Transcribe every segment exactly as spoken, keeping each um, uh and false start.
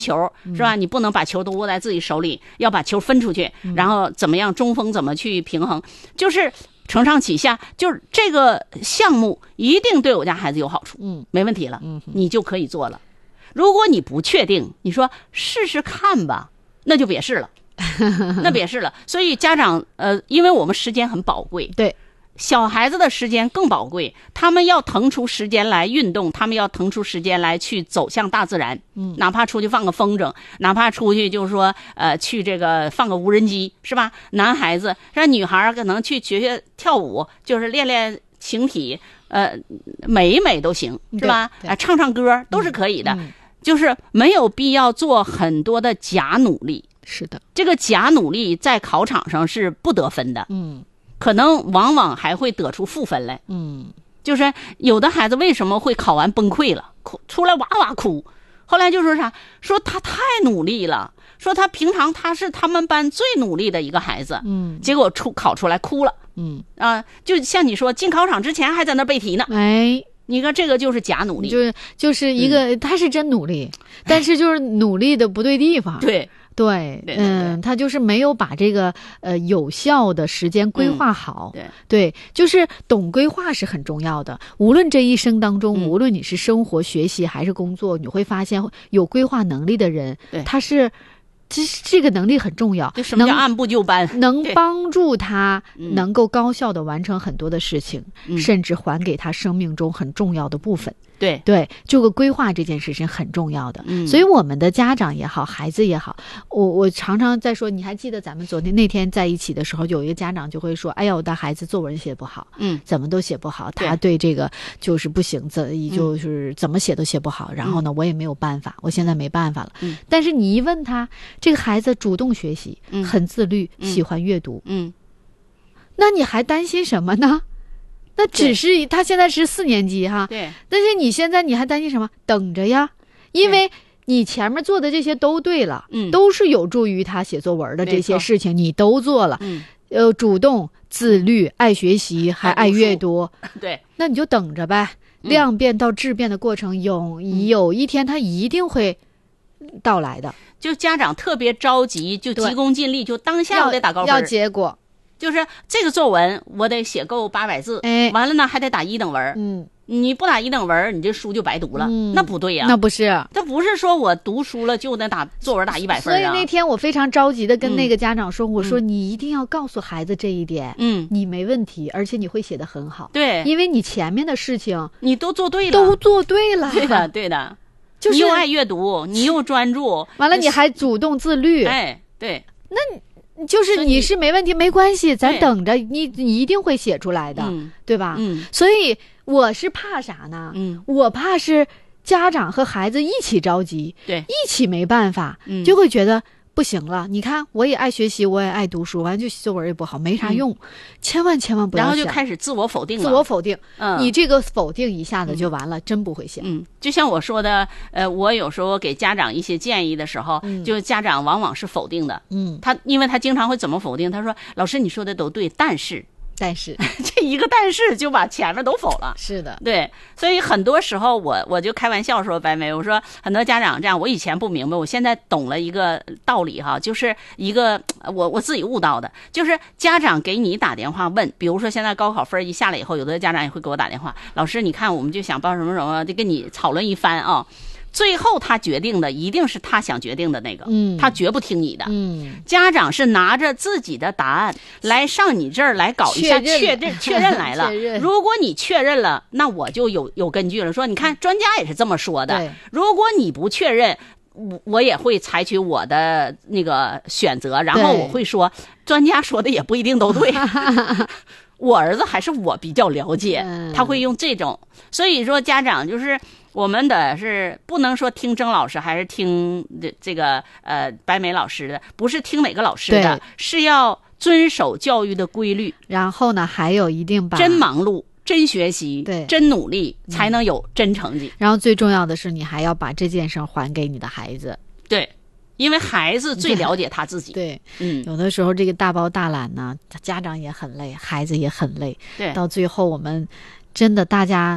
球是吧？你不能把球都握在自己手里，要把球分出去，然后怎么样中锋怎么去平衡，就是承上启下，就是这个项目一定对我家孩子有好处，嗯，没问题了，嗯，你就可以做了。如果你不确定，你说试试看吧，那就别试了，那别试了。所以家长呃，因为我们时间很宝贵， 对。 小孩子的时间更宝贵，他们要腾出时间来运动，他们要腾出时间来去走向大自然，嗯，哪怕出去放个风筝，哪怕出去就是说呃去这个放个无人机，是吧？男孩子让女孩可能去学学跳舞，就是练练形体，呃美一美都行，是吧？啊、呃，唱唱歌都是可以的，嗯嗯，就是没有必要做很多的假努力。 是的， 这个假努力在考场上是不得分的，嗯。可能往往还会得出负分来，嗯，就是有的孩子为什么会考完崩溃了，哭出来哇哇哭，后来就说啥，说他太努力了，说他平常他是他们班最努力的一个孩子，嗯，结果出考出来哭了，嗯啊，就像你说进考场之前还在那背题呢， 哎。 你看这个就是假努力， 就是就是一个、嗯、他是真努力，但是就是努力的不对地方， 对。 对， 对嗯，他就是没有把这个呃有效的时间规划好， 嗯、 对, 对，就是懂规划是很重要的。无论这一生当中，嗯、无论你是生活、学习还是工作，你会发现有规划能力的人，他是。其实这个能力很重要， 就什么叫按部就班， 能帮助他能够高效的完成很多的事情， 嗯、 甚至还给他生命中很重要的部分。 对对，这个规划这件事情很重要的，嗯，所以我们的家长也好，孩子也好，我我常常在说，你还记得咱们昨天那天在一起的时候，有一个家长就会说，哎呀，我的孩子作文写不好， 嗯， 怎么都写不好，他对这个就是不行，怎就是怎么写都写不好，嗯、然后呢，我也没有办法，我现在没办法了， 嗯， 但是你一问他，这个孩子主动学习， 嗯， 很自律， 嗯、 喜欢阅读， 嗯， 那你还担心什么呢？那只是他现在是四年级哈， 对， 但是你现在你还担心什么？等着呀，因为你前面做的这些都对了， 嗯， 都是有助于他写作文的这些事情，你都做了， 嗯， 呃，主动、自律、爱学习，还爱阅读， 对， 那你就等着呗。量变到质变的过程，有、嗯、有一天他一定会到来的。 就家长特别着急，就急功近利，就当下我得打高分， 要结果。 就是这个作文我得写够八百字， 哎， 完了呢还得打一等文， 嗯， 你不打一等文，你这书就白读了， 嗯、 那不对呀、啊， 那不是， 这不是说我读书了就能打作文打一百分、啊、 所以那天我非常着急的跟那个家长说， 嗯、 我说你一定要告诉孩子这一点， 嗯， 你没问题，而且你会写得很好， 对， 因为你前面的事情你都做对了， 都做对了， 对的，对的， 就是你又爱阅读，你又专注， 完了你还主动自律， 哎，对， 那。就是你是没问题，没关系，咱等着你，你一定会写出来的， 嗯、 对吧？ 嗯， 所以我是怕啥呢？ 嗯， 我怕是家长和孩子一起着急， 对， 一起没办法， 嗯， 就会觉得不行了。你看，我也爱学习，我也爱读书，完就作文也不好，没啥用，嗯、千万千万不要想。 然后就开始自我否定了， 自我否定， 嗯， 你这个否定一下子就完了，嗯、真不会写。 嗯，就像我说的，呃，我有时候给家长一些建议的时候， 嗯、 就家长往往是否定的， 嗯， 他因为他经常会怎么否定？他说：“老师，你说的都对，但是。” 但是这一个但是就把前面都否了， 是的， 对，所以很多时候我我就开玩笑说，白梅，我说很多家长这样，我以前不明白，我现在懂了一个道理哈，就是一个我我自己悟到的，就是家长给你打电话问，比如说现在高考分一下来以后，有的家长也会给我打电话，老师你看我们就想报什么什么，就跟你讨论一番啊。最后他决定的一定是他想决定的那个， 嗯， 他绝不听你的， 嗯， 家长是拿着自己的答案来上你这儿来搞一下确认确认来了，如果你确认了，那我就有有根据了，说你看专家也是这么说的，如果你不确认，我我也会采取我的那个选择，然后我会说专家说的也不一定都对。我儿子还是我比较了解，他会用这种，所以说家长就是我们的是不能说听曾老师还是听这这个呃白梅老师的，不是听哪个老师的，是要遵守教育的规律。 然后呢，还有一定把真忙碌、真学习、 对真努力，才能有真成绩。 嗯、然后最重要的是，你还要把这件事还给你的孩子。 对。因为孩子最了解他自己， 对， 嗯， 有的时候这个大包大揽呢，家长也很累，孩子也很累， 对， 到最后我们真的大家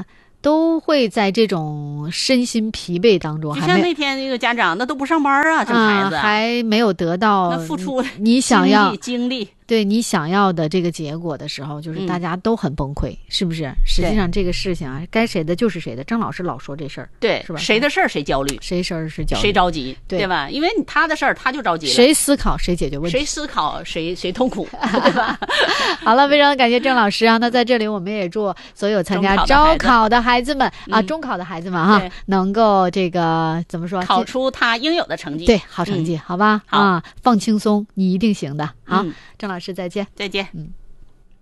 都会在这种身心疲惫当中， 就像那天那个家长，那都不上班啊，这孩子、 啊、还没有得到那付出你想要精力。 对你想要的这个结果的时候，就是大家都很崩溃、嗯、是不是？实际上这个事情啊，该谁的就是谁的。张老师老说这事儿， 对， 是吧？ 谁的事儿谁焦虑， 谁事儿是焦虑， 谁着急， 对, 对吧？因为他的事儿他就着急了， 谁思考谁解决问题， 谁思考谁谁痛苦，对吧？ 好了，非常感谢郑老师啊！那在这里我们也祝所有参加招考的孩子们啊，中考的孩子们哈、啊，能够这个怎么说， 考出他应有的成绩， 对，好成绩，嗯、好吧？ 好啊，放轻松，你一定行的。好， 嗯、 郑老师再见， 再见。 嗯。